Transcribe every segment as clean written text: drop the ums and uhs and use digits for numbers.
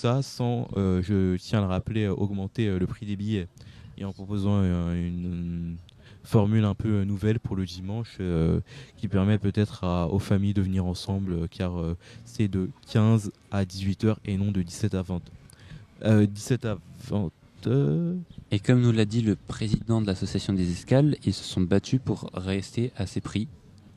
ça sans, je tiens à le rappeler, augmenter le prix des billets. Et en proposant une formule un peu nouvelle pour le dimanche qui permet peut-être aux familles de venir ensemble car c'est de 15 à 18h et non de 17 à 20. 17 à 20. Et comme nous l'a dit le président de l'association des escales, ils se sont battus pour rester à ces prix.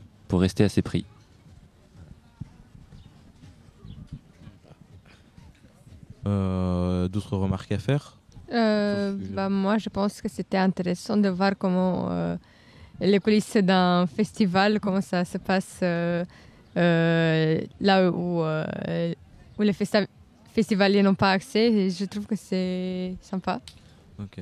D'autres remarques à faire? Moi, je pense que c'était intéressant de voir comment les coulisses d'un festival, comment ça se passe là où les festivaliers n'ont pas accès. Et je trouve que c'est sympa. Ok.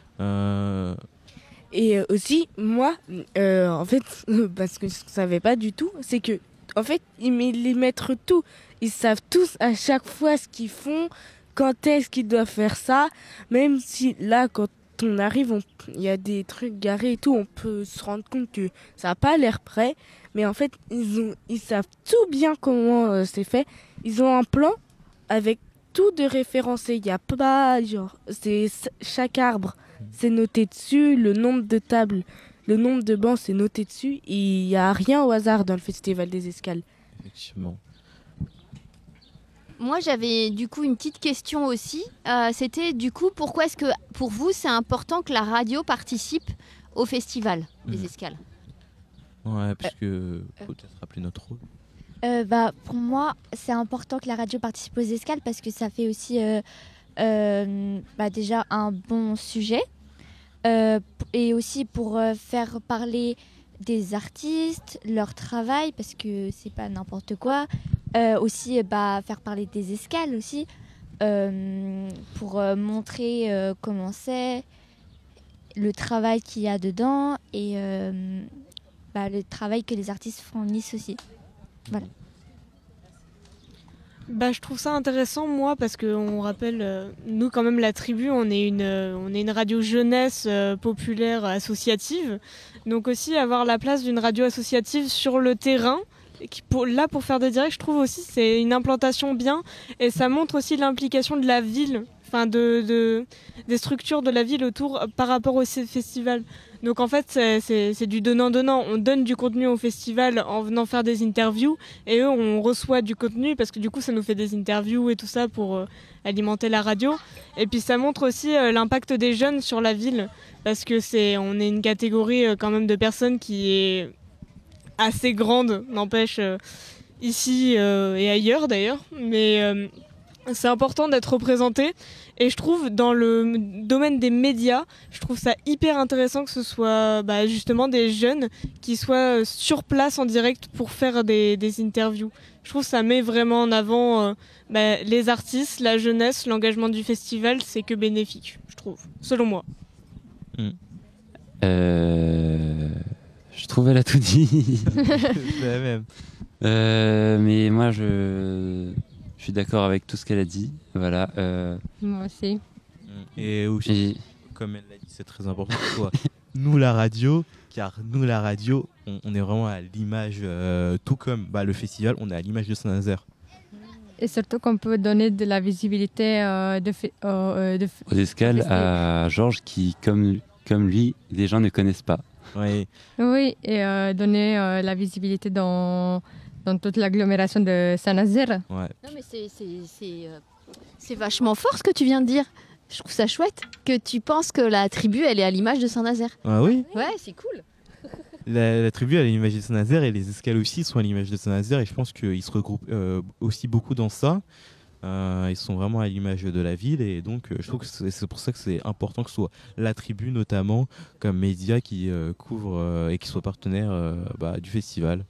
Et aussi, moi, en fait, parce que je ne savais pas du tout, c'est que, en fait, les maîtres tout. Ils savent tous à chaque fois ce qu'ils font, quand est-ce qu'ils doivent faire ça. Même si là, quand on arrive, il y a des trucs garés et tout, on peut se rendre compte que ça n'a pas l'air prêt. Mais en fait, ils savent tout bien comment c'est fait. Ils ont un plan avec tout de référencé. Il n'y a pas, genre, c'est chaque arbre, c'est noté dessus, le nombre de tables, le nombre de bancs, c'est noté dessus. Il n'y a rien au hasard dans le Festival des Escales. Effectivement. Moi, j'avais du coup une petite question aussi. C'était du coup, pourquoi est-ce que pour vous, c'est important que la radio participe au festival des escales? Ouais, parce que faut peut-être rappeler notre rôle. Pour moi, c'est important que la radio participe aux escales parce que ça fait aussi déjà un bon sujet et aussi pour faire parler des artistes, leur travail, parce que c'est pas n'importe quoi. Aussi faire parler des escales aussi pour montrer comment c'est, le travail qu'il y a dedans et le travail que les artistes fournissent aussi. Voilà. Je trouve ça intéressant, moi, parce qu'on rappelle, nous quand même, la Tribu, on est une radio jeunesse populaire associative. Donc aussi avoir la place d'une radio associative sur le terrain, pour faire des directs, je trouve aussi c'est une implantation bien. Et ça montre aussi l'implication de la ville, enfin des structures de la ville autour par rapport au festival. Donc en fait, c'est du donnant-donnant. On donne du contenu au festival en venant faire des interviews et eux, on reçoit du contenu parce que du coup, ça nous fait des interviews et tout ça pour alimenter la radio. Et puis ça montre aussi l'impact des jeunes sur la ville parce que on est une catégorie quand même de personnes qui est assez grande, n'empêche, ici et ailleurs d'ailleurs. Mais c'est important d'être représenté. Et je trouve, dans le domaine des médias, je trouve ça hyper intéressant que ce soit justement des jeunes qui soient sur place en direct pour faire des interviews. Je trouve que ça met vraiment en avant les artistes, la jeunesse, l'engagement du festival, c'est que bénéfique, je trouve, selon moi. Je trouve elle a tout dit. C'est la même. Mais moi, je suis d'accord avec tout ce qu'elle a dit. Voilà. Moi aussi. Et aussi, comme elle l'a dit, c'est très important que ce soit nous la radio, car nous la radio, on est vraiment à l'image, tout comme le festival, on est à l'image de Saint-Nazaire. Et surtout qu'on peut donner de la visibilité aux escales à Georges qui, comme lui, les gens ne connaissent pas. Oui. Oui, et donner la visibilité dans toute l'agglomération de Saint-Nazaire. Ouais. Non, mais c'est vachement fort ce que tu viens de dire. Je trouve ça chouette que tu penses que la tribu, elle est à l'image de Saint-Nazaire. Ah oui. Ouais, c'est cool. La tribu, elle est à l'image de Saint-Nazaire et les escales aussi sont à l'image de Saint-Nazaire et je pense qu'ils se regroupent aussi beaucoup dans ça. Ils sont vraiment à l'image de la ville et donc je trouve que c'est pour ça que c'est important que ce soit la tribu notamment comme média qui couvre et qui soit partenaire du festival.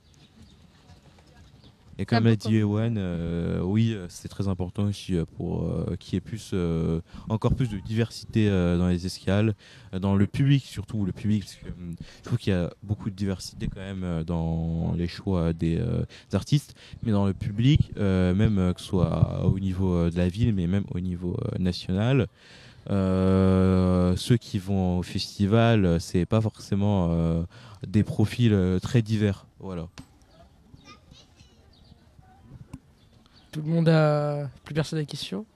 Et comme l'a dit Ewan, oui, c'est très important aussi pour qu'il y ait encore plus de diversité dans les escales, dans le public surtout, le public, parce que je trouve qu'il y a beaucoup de diversité quand même dans les choix des artistes, mais dans le public, même que ce soit au niveau de la ville, mais même au niveau national. Ceux qui vont au festival, c'est pas forcément des profils très divers, voilà. Tout le monde a... Plus personne a des questions.